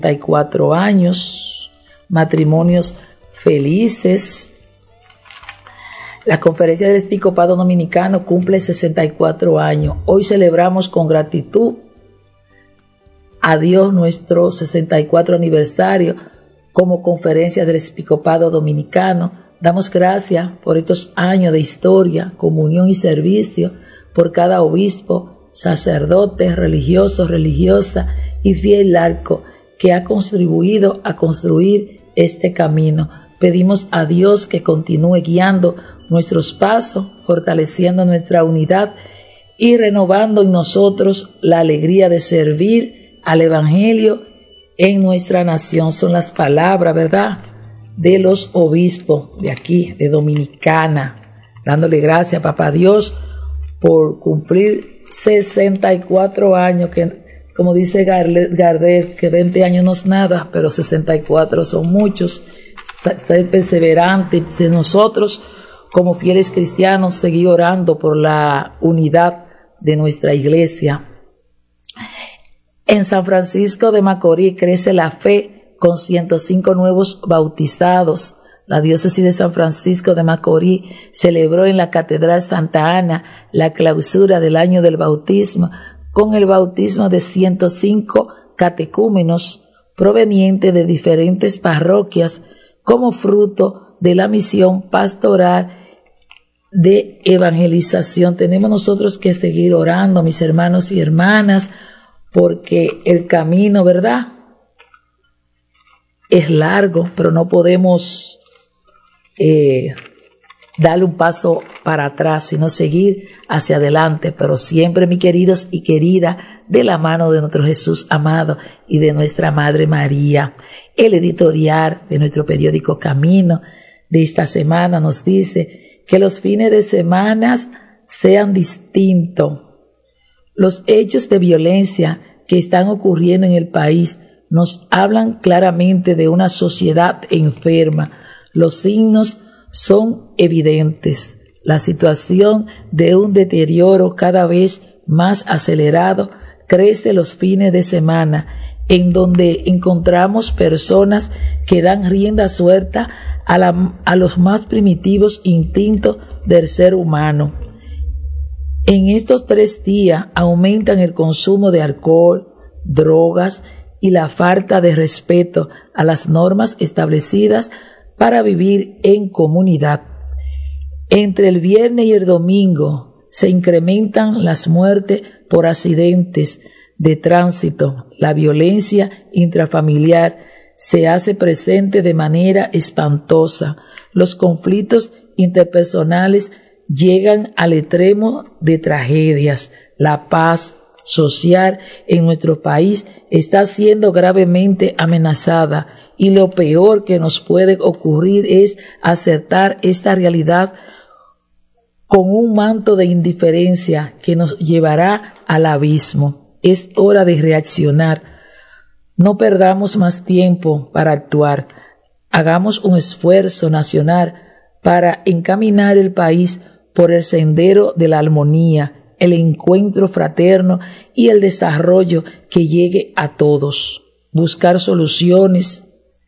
64 años, matrimonios felices. La Conferencia del Episcopado Dominicano cumple 64 años. Hoy celebramos con gratitud a Dios nuestro 64 aniversario como Conferencia del Episcopado Dominicano. Damos gracias por estos años de historia, comunión y servicio, por cada obispo, sacerdote, religioso, religiosa y fiel laico que ha contribuido a construir este camino. Pedimos a Dios que continúe guiando nuestros pasos, fortaleciendo nuestra unidad y renovando en nosotros la alegría de servir al Evangelio en nuestra nación. Son las palabras, ¿verdad?, de los obispos de aquí, de Dominicana, dándole gracias a Papá Dios por cumplir 64 años, que como dice Gardel, que 20 años no es nada, pero 64 son muchos. Ser perseverante, de nosotros como fieles cristianos seguir orando por la unidad de nuestra iglesia. En San Francisco de Macorís crece la fe con 105 nuevos bautizados. La diócesis de San Francisco de Macorís celebró en la Catedral Santa Ana la clausura del año del bautismo con el bautismo de 105 catecúmenos provenientes de diferentes parroquias como fruto de la misión pastoral de evangelización. Tenemos nosotros que seguir orando, mis hermanos y hermanas, porque el camino, ¿verdad?, es largo, pero no podemos darle un paso para atrás, sino seguir hacia adelante, pero siempre, mis queridos y queridas, de la mano de nuestro Jesús amado y de nuestra Madre María. El editorial de nuestro periódico Camino de esta semana nos dice que los fines de semana sean distintos. Los hechos de violencia que están ocurriendo en el país nos hablan claramente de una sociedad enferma. Los signos son evidentes. La situación de un deterioro cada vez más acelerado crece los fines de semana, en donde encontramos personas que dan rienda suelta a los más primitivos instintos del ser humano. En estos 3 días aumentan el consumo de alcohol, drogas y la falta de respeto a las normas establecidas para vivir en comunidad. Entre el viernes y el domingo se incrementan las muertes por accidentes de tránsito. La violencia intrafamiliar se hace presente de manera espantosa. Los conflictos interpersonales llegan al extremo de tragedias. La paz social en nuestro país está siendo gravemente amenazada, y lo peor que nos puede ocurrir es aceptar esta realidad con un manto de indiferencia que nos llevará al abismo. Es hora de reaccionar. No perdamos más tiempo para actuar. Hagamos un esfuerzo nacional para encaminar el país por el sendero de la armonía, el encuentro fraterno y el desarrollo que llegue a todos. Buscar soluciones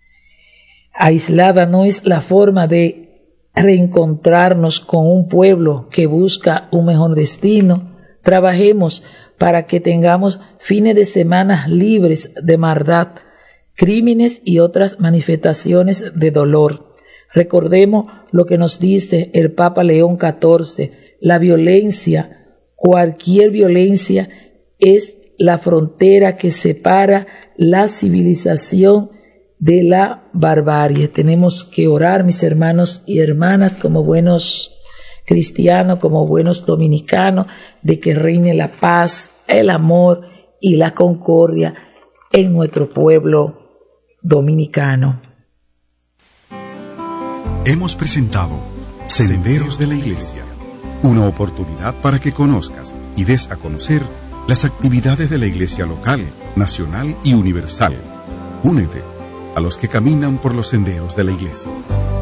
aisladas no es la forma de reencontrarnos con un pueblo que busca un mejor destino. Trabajemos para que tengamos fines de semana libres de maldad, crímenes y otras manifestaciones de dolor. Recordemos lo que nos dice el Papa León XIV: la violencia, cualquier violencia, es la frontera que separa la civilización de la barbarie. Tenemos que orar, mis hermanos y hermanas, como buenos cristianos, como buenos dominicanos, de que reine la paz, el amor y la concordia en nuestro pueblo dominicano. Hemos presentado Senderos de la Iglesia, una oportunidad para que conozcas y des a conocer las actividades de la Iglesia local, nacional y universal. Únete a los que caminan por los senderos de la Iglesia.